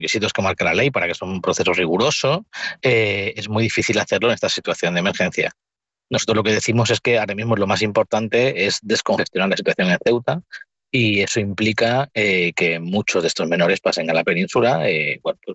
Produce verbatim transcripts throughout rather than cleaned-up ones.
requisitos que marca la ley para que sea un proceso riguroso, eh, es muy difícil hacerlo en esta situación de emergencia. Nosotros lo que decimos es que ahora mismo lo más importante es descongestionar la situación en Ceuta, y eso implica eh, que muchos de estos menores pasen a la península, eh, bueno, pues,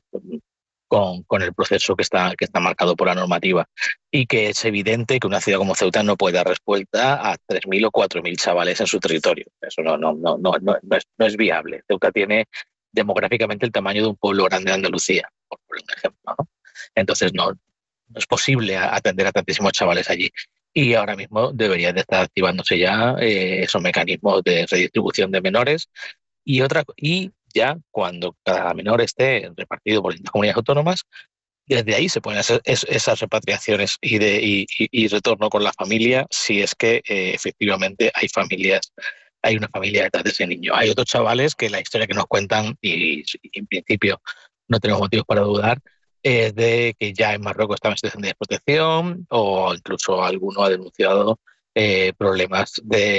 con, con el proceso que está, que está marcado por la normativa, y que es evidente que una ciudad como Ceuta no puede dar respuesta a tres mil o cuatro mil chavales en su territorio. Eso no, no, no, no, no, no, es, no es viable. Ceuta tiene demográficamente el tamaño de un pueblo grande de Andalucía, por poner un ejemplo, ¿no? Entonces no, no es posible atender a tantísimos chavales allí. Y ahora mismo deberían de estar activándose ya eh, esos mecanismos de redistribución de menores, y otra y ya cuando cada menor esté repartido por las comunidades autónomas, desde ahí se pueden hacer es, esas repatriaciones y, de, y, y, y retorno con la familia, si es que eh, efectivamente hay familias, hay una familia detrás de ese niño. Hay otros chavales que la historia que nos cuentan, y, y en principio no tenemos motivos para dudar, es de que ya en Marruecos están en situación de desprotección, o incluso alguno ha denunciado eh, problemas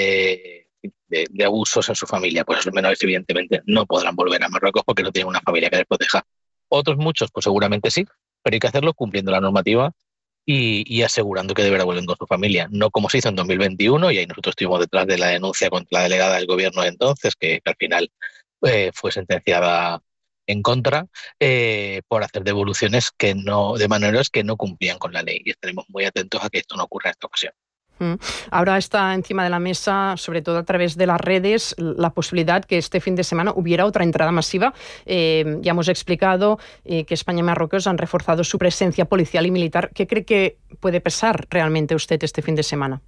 de De, de abusos en su familia. Pues los menores evidentemente no podrán volver a Marruecos porque no tienen una familia que les proteja. Otros muchos, pues seguramente sí, pero hay que hacerlo cumpliendo la normativa y, y asegurando que de verdad vuelven con su familia. No como se hizo en dos mil veintiuno, y ahí nosotros estuvimos detrás de la denuncia contra la delegada del gobierno de entonces, que, que al final eh, fue sentenciada en contra, eh, por hacer devoluciones que no, de maneras que no cumplían con la ley. Y estaremos muy atentos a que esto no ocurra en esta ocasión. Ahora está encima de la mesa, sobre todo a través de las redes, la posibilidad que este fin de semana hubiera otra entrada masiva. Eh, ya hemos explicado eh, que España y Marruecos han reforzado su presencia policial y militar. ¿Qué cree que puede pesar realmente usted este fin de semana?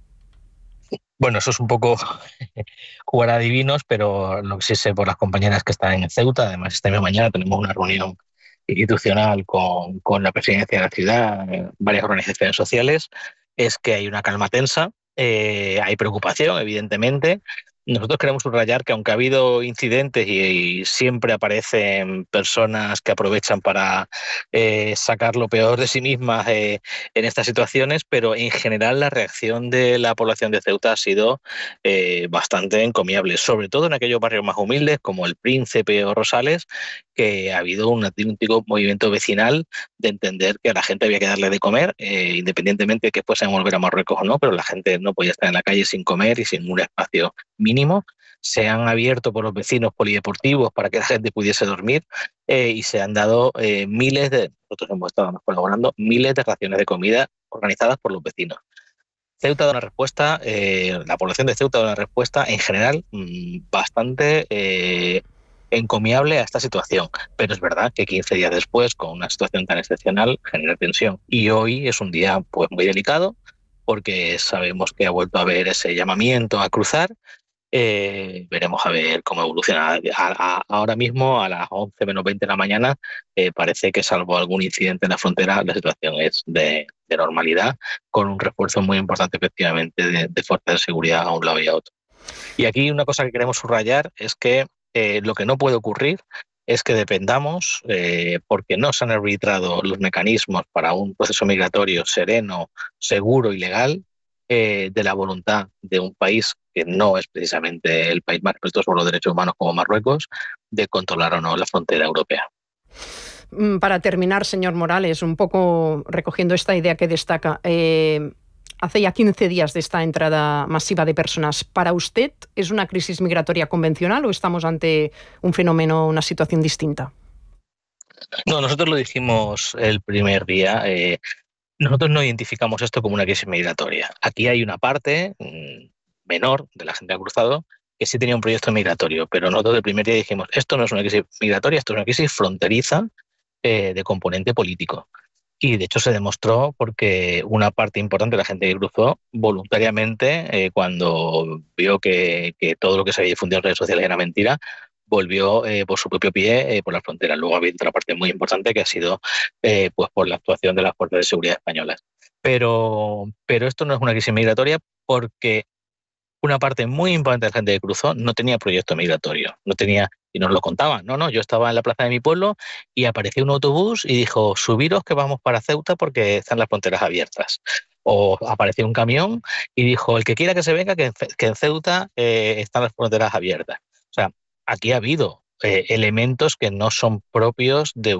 Bueno, eso es un poco jugar a adivinos, pero lo que sí sé por las compañeras que están en Ceuta, además esta misma mañana tenemos una reunión institucional con, con la presidencia de la ciudad, varias organizaciones sociales, es que hay una calma tensa, eh, hay preocupación, evidentemente. Nosotros queremos subrayar que aunque ha habido incidentes y, y siempre aparecen personas que aprovechan para eh, sacar lo peor de sí mismas eh, en estas situaciones, pero en general la reacción de la población de Ceuta ha sido eh, bastante encomiable, sobre todo en aquellos barrios más humildes como El Príncipe o Rosales, que ha habido un auténtico movimiento vecinal de entender que a la gente había que darle de comer, eh, independientemente de que fuesen a volver a Marruecos o no, pero la gente no podía estar en la calle sin comer y sin un espacio mínimo. Se han abierto por los vecinos polideportivos para que la gente pudiese dormir, eh, y se han dado eh, miles de, nosotros hemos estado colaborando, miles de raciones de comida organizadas por los vecinos. Ceuta da una respuesta, eh, la población de Ceuta da una respuesta en general mmm, bastante eh, encomiable a esta situación, pero es verdad que quince días después, con una situación tan excepcional, genera tensión. Y hoy es un día pues muy delicado, porque sabemos que ha vuelto a haber ese llamamiento a cruzar. Eh, veremos a ver cómo evoluciona. A, a, ahora mismo, a las once menos veinte de la mañana, eh, parece que salvo algún incidente en la frontera, la situación es de, de normalidad, con un refuerzo muy importante efectivamente de, de fuerzas de seguridad a un lado y a otro. Y aquí una cosa que queremos subrayar es que eh, lo que no puede ocurrir es que dependamos, eh, porque no se han arbitrado los mecanismos para un proceso migratorio sereno, seguro y legal, eh, de la voluntad de un país que no es precisamente el país más respetuoso por los derechos humanos como Marruecos, de controlar o no la frontera europea. Para terminar, señor Morales, un poco recogiendo esta idea que destaca, eh, hace ya quince días de esta entrada masiva de personas. ¿Para usted es una crisis migratoria convencional o estamos ante un fenómeno, una situación distinta? No, nosotros lo dijimos el primer día. Eh, nosotros no identificamos esto como una crisis migratoria. Aquí hay una parte mmm, menor de la gente que ha cruzado que sí tenía un proyecto migratorio, pero nosotros el primer día dijimos, esto no es una crisis migratoria, esto es una crisis fronteriza eh, de componente político. Y de hecho se demostró porque una parte importante de la gente que cruzó voluntariamente, eh, cuando vio que, que todo lo que se había difundido en redes sociales era mentira, volvió eh, por su propio pie eh, por la frontera. Luego ha habido otra parte muy importante que ha sido eh, pues por la actuación de las fuerzas de seguridad españolas. Pero, pero esto no es una crisis migratoria porque una parte muy importante de la gente que cruzó no tenía proyecto migratorio, no tenía, y nos lo contaban. No, no, yo estaba en la plaza de mi pueblo y apareció un autobús y dijo, subiros que vamos para Ceuta porque están las fronteras abiertas. O apareció un camión y dijo, el que quiera que se venga, que en, que en Ceuta eh, están las fronteras abiertas. O sea, aquí ha habido eh, elementos que no son propios de